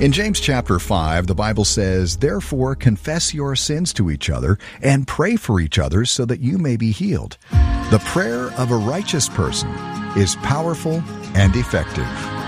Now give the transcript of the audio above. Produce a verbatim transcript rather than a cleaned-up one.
In James chapter five, the Bible says, "Therefore confess your sins to each other and pray for each other so that you may be healed. The prayer of a righteous person is powerful and effective."